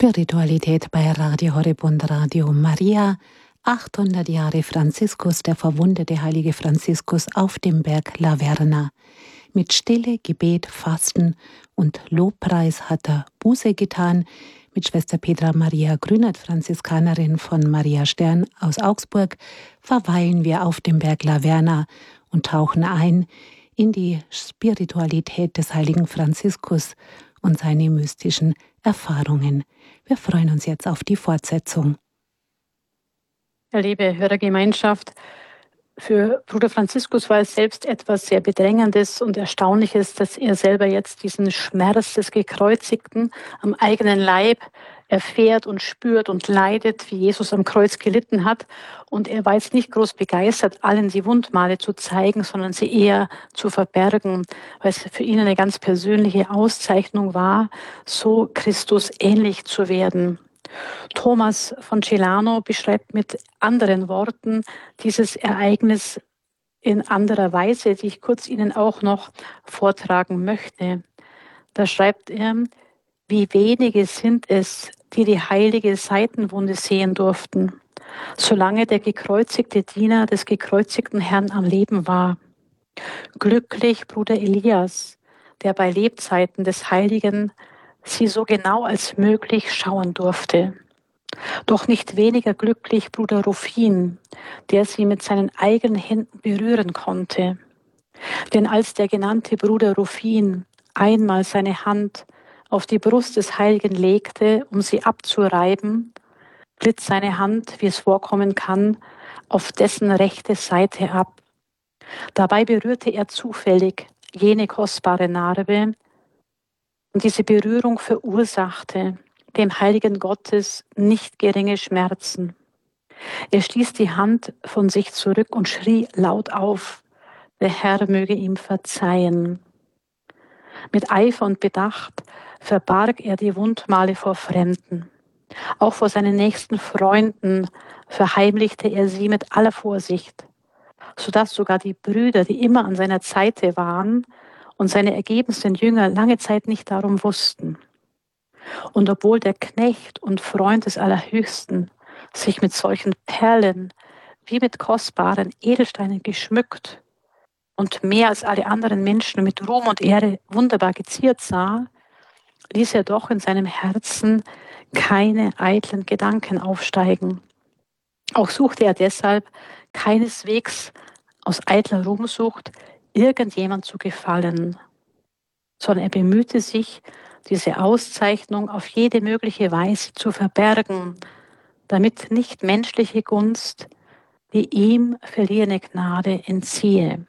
Spiritualität bei Radio Horeb und Radio Maria. 800 Jahre Franziskus, der verwundete heilige Franziskus auf dem Berg Laverna. Mit Stille, Gebet, Fasten und Lobpreis hat er Buße getan. Mit Schwester Petra Maria Grünert, Franziskanerin von Maria Stern aus Augsburg, verweilen wir auf dem Berg Laverna und tauchen ein in die Spiritualität des heiligen Franziskus und seine mystischen Erfahrungen. Wir freuen uns jetzt auf die Fortsetzung. Ja, liebe Hörergemeinschaft, für Bruder Franziskus war es selbst etwas sehr Bedrängendes und Erstaunliches, dass er selber jetzt diesen Schmerz des Gekreuzigten am eigenen Leib erfährt und spürt und leidet, wie Jesus am Kreuz gelitten hat. Und er war jetzt nicht groß begeistert, allen die Wundmale zu zeigen, sondern sie eher zu verbergen, weil es für ihn eine ganz persönliche Auszeichnung war, so Christus ähnlich zu werden. Thomas von Celano beschreibt mit anderen Worten dieses Ereignis in anderer Weise, die ich kurz Ihnen auch noch vortragen möchte. Da schreibt er: Wie wenige sind es, die die heilige Seitenwunde sehen durften, solange der gekreuzigte Diener des gekreuzigten Herrn am Leben war. Glücklich Bruder Elias, der bei Lebzeiten des Heiligen sie so genau als möglich schauen durfte. Doch nicht weniger glücklich Bruder Rufin, der sie mit seinen eigenen Händen berühren konnte. Denn als der genannte Bruder Rufin einmal seine Hand auf die Brust des Heiligen legte, um sie abzureiben, glitt seine Hand, wie es vorkommen kann, auf dessen rechte Seite ab. Dabei berührte er zufällig jene kostbare Narbe, und diese Berührung verursachte dem Heiligen Gottes nicht geringe Schmerzen. Er stieß die Hand von sich zurück und schrie laut auf: Der Herr möge ihm verzeihen. Mit Eifer und Bedacht verbarg er die Wundmale vor Fremden. Auch vor seinen nächsten Freunden verheimlichte er sie mit aller Vorsicht, sodass sogar die Brüder, die immer an seiner Seite waren, und seine ergebensten Jünger lange Zeit nicht darum wussten. Und obwohl der Knecht und Freund des Allerhöchsten sich mit solchen Perlen wie mit kostbaren Edelsteinen geschmückt und mehr als alle anderen Menschen mit Ruhm und Ehre wunderbar geziert sah, ließ er doch in seinem Herzen keine eitlen Gedanken aufsteigen. Auch suchte er deshalb keineswegs aus eitler Ruhmsucht irgendjemand zu gefallen, sondern er bemühte sich, diese Auszeichnung auf jede mögliche Weise zu verbergen, damit nicht menschliche Gunst die ihm verliehene Gnade entziehe.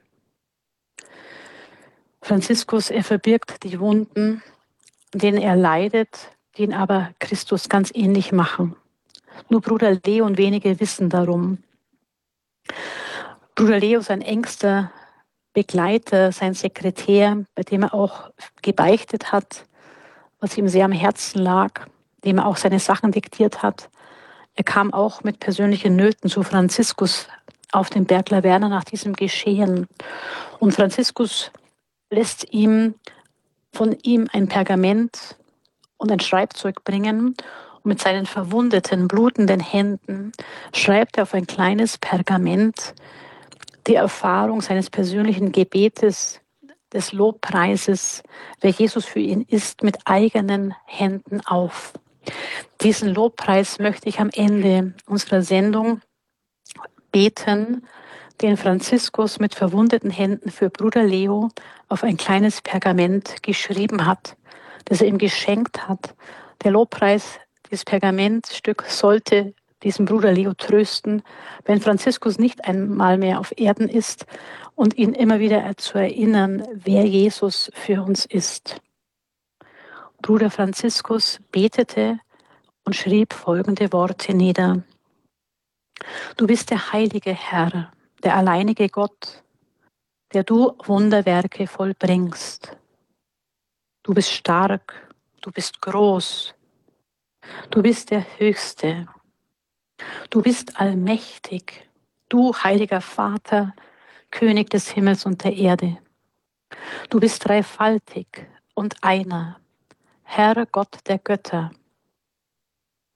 Franziskus, er verbirgt die Wunden, denen er leidet, die ihn aber Christus ganz ähnlich machen. Nur Bruder Leo und wenige wissen darum. Bruder Leo, sein engster Begleiter, sein Sekretär, bei dem er auch gebeichtet hat, was ihm sehr am Herzen lag, dem er auch seine Sachen diktiert hat. Er kam auch mit persönlichen Nöten zu Franziskus auf den Berg Laverna nach diesem Geschehen. Und Franziskus lässt von ihm ein Pergament und ein Schreibzeug bringen. Und mit seinen verwundeten, blutenden Händen schreibt er auf ein kleines Pergament die Erfahrung seines persönlichen Gebetes, des Lobpreises, wer Jesus für ihn ist, mit eigenen Händen auf. Diesen Lobpreis möchte ich am Ende unserer Sendung beten, den Franziskus mit verwundeten Händen für Bruder Leo auf ein kleines Pergament geschrieben hat, das er ihm geschenkt hat. Der Lobpreis, dieses Pergamentstück, sollte diesen Bruder Leo trösten, wenn Franziskus nicht einmal mehr auf Erden ist, und ihn immer wieder zu erinnern, wer Jesus für uns ist. Bruder Franziskus betete und schrieb folgende Worte nieder: Du bist der heilige Herr, der alleinige Gott, der du Wunderwerke vollbringst. Du bist stark, du bist groß, du bist der Höchste. Du bist allmächtig, du heiliger Vater, König des Himmels und der Erde. Du bist dreifaltig und einer, Herr Gott der Götter.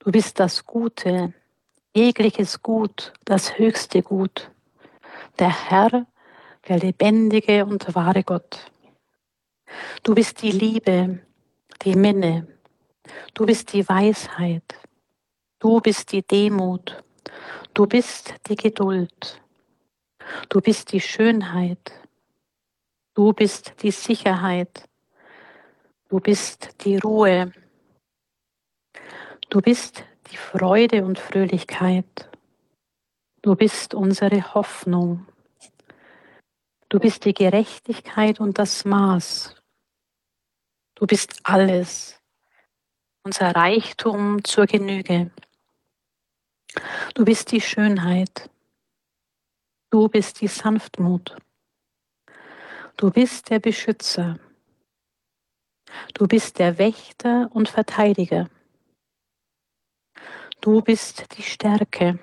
Du bist das Gute, jegliches Gut, das höchste Gut. Der Herr, der lebendige und wahre Gott. Du bist die Liebe, die Minne. Du bist die Weisheit. Du bist die Demut. Du bist die Geduld. Du bist die Schönheit. Du bist die Sicherheit. Du bist die Ruhe. Du bist die Freude und Fröhlichkeit. Du bist unsere Hoffnung. Du bist die Gerechtigkeit und das Maß. Du bist alles, unser Reichtum zur Genüge. Du bist die Schönheit. Du bist die Sanftmut. Du bist der Beschützer. Du bist der Wächter und Verteidiger. Du bist die Stärke.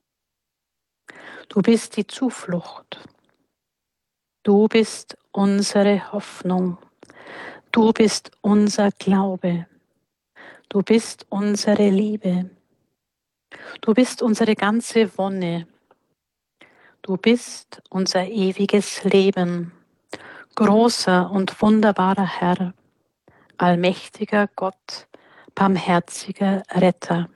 Du bist die Zuflucht. Du bist unsere Hoffnung. Du bist unser Glaube. Du bist unsere Liebe. Du bist unsere ganze Wonne. Du bist unser ewiges Leben. Großer und wunderbarer Herr, allmächtiger Gott, barmherziger Retter.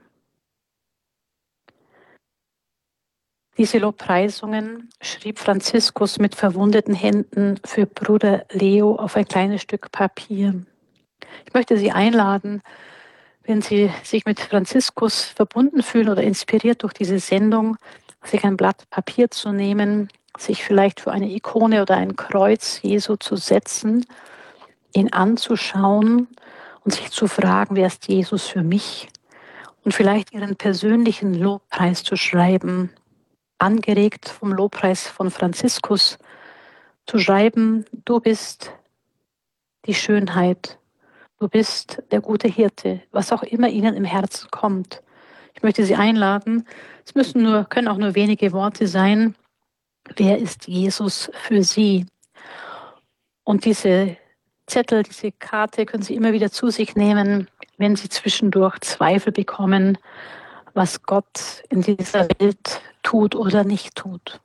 Diese Lobpreisungen schrieb Franziskus mit verwundeten Händen für Bruder Leo auf ein kleines Stück Papier. Ich möchte Sie einladen, wenn Sie sich mit Franziskus verbunden fühlen oder inspiriert durch diese Sendung, sich ein Blatt Papier zu nehmen, sich vielleicht für eine Ikone oder ein Kreuz Jesu zu setzen, ihn anzuschauen und sich zu fragen, wer ist Jesus für mich? Und vielleicht Ihren persönlichen Lobpreis zu schreiben, angeregt vom Lobpreis von Franziskus, zu schreiben, du bist die Schönheit, du bist der gute Hirte, was auch immer Ihnen im Herzen kommt. Ich möchte Sie einladen, es können auch nur wenige Worte sein. Wer ist Jesus für Sie? Und diese Zettel, diese Karte können Sie immer wieder zu sich nehmen, wenn Sie zwischendurch Zweifel bekommen, was Gott in dieser Welt tut oder nicht tut.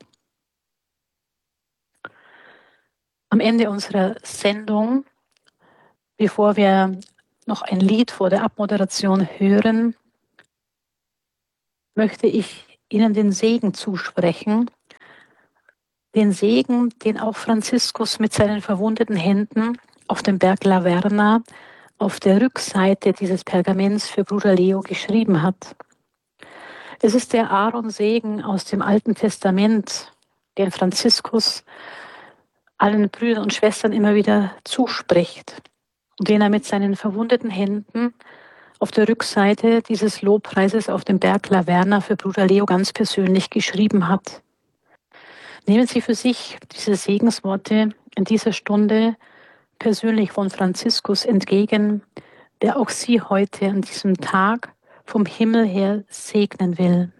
Am Ende unserer Sendung, bevor wir noch ein Lied vor der Abmoderation hören, möchte ich Ihnen den Segen zusprechen. Den Segen, den auch Franziskus mit seinen verwundeten Händen auf dem Berg Laverna auf der Rückseite dieses Pergaments für Bruder Leo geschrieben hat. Es ist der Aaron-Segen aus dem Alten Testament, den Franziskus allen Brüdern und Schwestern immer wieder zuspricht und den er mit seinen verwundeten Händen auf der Rückseite dieses Lobpreises auf dem Berg Laverna für Bruder Leo ganz persönlich geschrieben hat. Nehmen Sie für sich diese Segensworte in dieser Stunde persönlich von Franziskus entgegen, der auch Sie heute an diesem Tag vom Himmel her segnen will.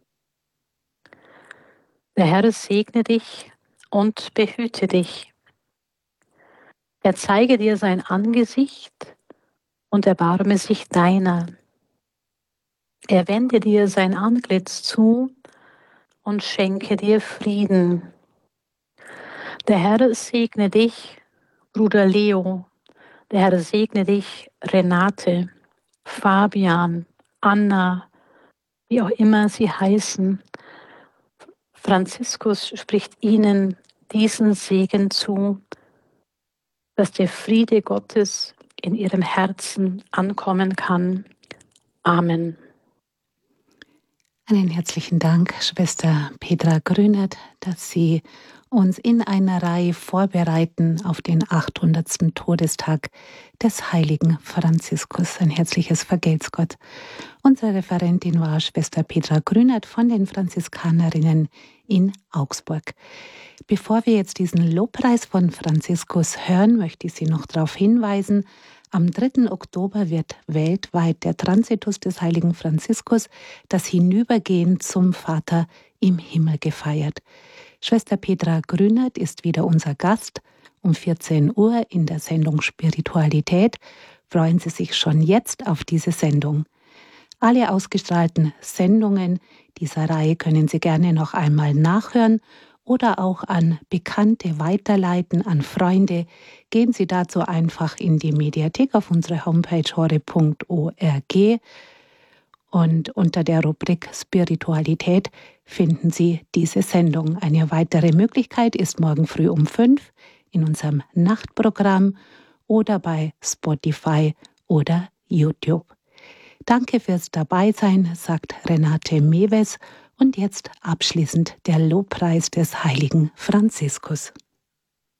Der Herr segne dich und behüte dich. Er zeige dir sein Angesicht und erbarme sich deiner. Er wende dir sein Antlitz zu und schenke dir Frieden. Der Herr segne dich, Bruder Leo. Der Herr segne dich, Renate, Fabian, Anna, wie auch immer sie heißen. Franziskus spricht ihnen diesen Segen zu, dass der Friede Gottes in ihrem Herzen ankommen kann. Amen. Einen herzlichen Dank, Schwester Petra Grünert, dass Sie uns in einer Reihe vorbereiten auf den 800. Todestag des heiligen Franziskus. Ein herzliches Vergelt's Gott. Unsere Referentin war Schwester Petra Grünert von den Franziskanerinnen in Augsburg. Bevor wir jetzt diesen Lobpreis von Franziskus hören, möchte ich Sie noch darauf hinweisen, am 3. Oktober wird weltweit der Transitus des heiligen Franziskus, das Hinübergehen zum Vater im Himmel, gefeiert. Schwester Petra Grünert ist wieder unser Gast um 14 Uhr in der Sendung Spiritualität. Freuen Sie sich schon jetzt auf diese Sendung. Alle ausgestrahlten Sendungen dieser Reihe können Sie gerne noch einmal nachhören oder auch an Bekannte weiterleiten, an Freunde. Gehen Sie dazu einfach in die Mediathek auf unsere Homepage hore.org und unter der Rubrik Spiritualität finden Sie diese Sendung. Eine weitere Möglichkeit ist morgen früh um 5 in unserem Nachtprogramm oder bei Spotify oder YouTube. Danke fürs Dabeisein, sagt Renate Mewes. Und jetzt abschließend der Lobpreis des heiligen Franziskus.